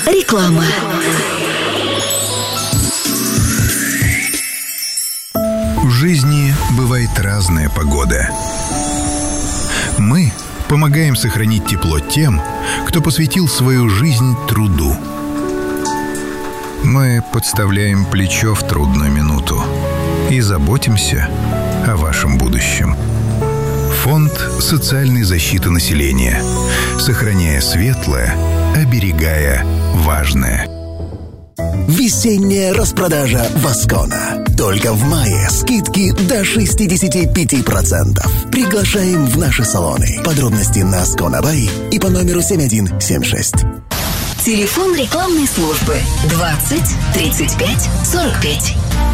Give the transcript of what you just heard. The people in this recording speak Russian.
Реклама. В жизни бывает разная погода. Мы помогаем сохранить тепло тем, кто посвятил свою жизнь труду. Мы подставляем плечо в трудную минуту и заботимся о вашем будущем. Фонд социальной защиты населения. Сохраняя светлое, оберегая важное. Весенняя распродажа Воскона. Только в мае скидки до 65%. Приглашаем в наши салоны. Подробности на Сконабай и по номеру 7176. Телефон рекламной службы 20 35 45.